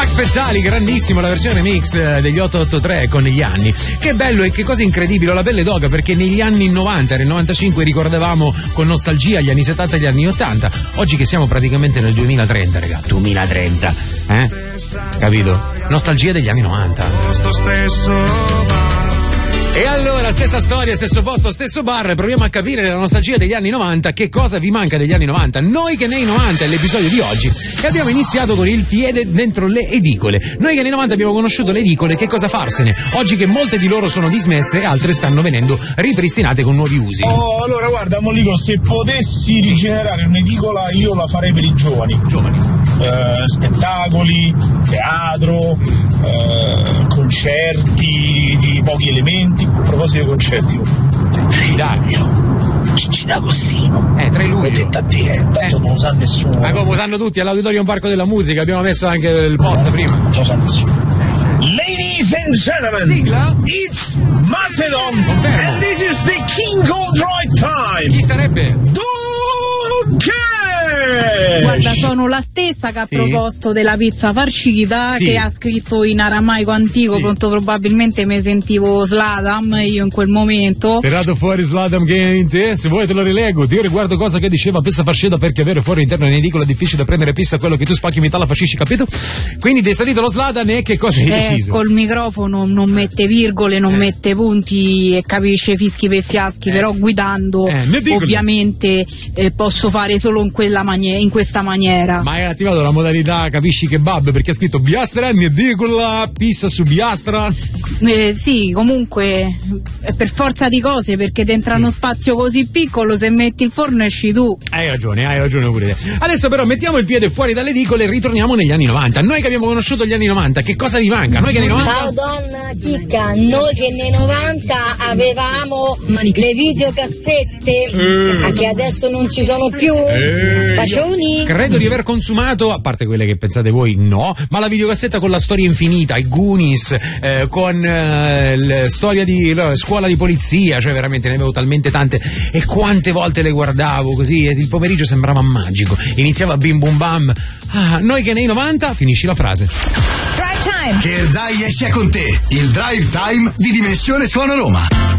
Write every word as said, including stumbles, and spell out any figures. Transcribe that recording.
Max Pezzali, grandissimo, la versione mix degli otto otto tre con gli anni. Che bello e che cosa incredibile, la Belle Doga, perché negli anni novanta, nel novantacinque ricordavamo con nostalgia gli anni settanta e gli anni ottanta. Oggi che siamo praticamente nel duemilatrenta, raga, duemilatrenta, eh? Capito? Nostalgia degli anni novanta. E allora, stessa storia, stesso posto, stesso bar, proviamo a capire la nostalgia degli anni novanta, che cosa vi manca degli anni novanta. Noi che nei novanta è l'episodio di oggi e abbiamo iniziato con il piede dentro le edicole. Noi che nei novanta abbiamo conosciuto le edicole, che cosa farsene? Oggi che molte di loro sono dismesse e altre stanno venendo ripristinate con nuovi usi. Oh, allora guarda, Molico, se potessi rigenerare un'edicola io la farei per i giovani. Giovani. Eh, spettacoli, teatro, eh, concerti di pochi elementi. A proposito di concerti, Cidario Cicci D'Agostino, eh, tre luglio, l'ho detto a te, eh, tanto eh. non lo sa nessuno. Ma come lo sanno tutti, all'Auditorium Parco della Musica, abbiamo messo anche il post prima. Non lo sa nessuno. Ladies and gentlemen, sigla? It's Macedon. Confermo. And this is the King of Right Time. Chi sarebbe? Duke! Guarda, sono la stessa che ha sì. proposto della pizza farcita, sì. che ha scritto in aramaico antico, sì. pronto probabilmente mi sentivo Sladam io in quel momento. Tirato fuori Sladam che in te, se vuoi te lo rilego. Io riguardo cosa che diceva pizza farcita, perché avere fuori interno in edicola è difficile prendere pista quello che tu spacchi in metà la fascisci, capito? Quindi è salito lo Sladan e che cosa hai eh, deciso? Col microfono non mette virgole, non eh. mette punti e capisce fischi per fiaschi, eh. però guidando eh, ovviamente eh, posso fare solo in quella maniera, in questa maniera. Ma hai attivato la modalità capisci kebab, perché ha scritto Biastra in edicola, pizza su Biastra? Eh, sì, comunque è per forza di cose, perché dentro uno spazio così piccolo, se metti il forno esci tu. Hai ragione, hai ragione pure te. Adesso però mettiamo il piede fuori dalle edicole e ritorniamo negli anni novanta. Noi che abbiamo conosciuto gli anni novanta, che cosa vi manca? Noi che nei novanta... Ciao donna Chicca, noi che nei novanta avevamo le videocassette eh. che adesso non ci sono più. Eh. Bacioni. Credo di aver consumato, a parte quelle che pensate voi no, ma la videocassetta con la storia infinita, i Goonies, eh, con eh, la storia di la scuola di polizia, cioè veramente ne avevo talmente tante e quante volte le guardavo così e il pomeriggio sembrava magico, iniziava bim bum bam. Ah, noi che nei novanta, finisci la frase. Drive time! Che il dai esce con te, il drive time di Dimensione Suono Roma.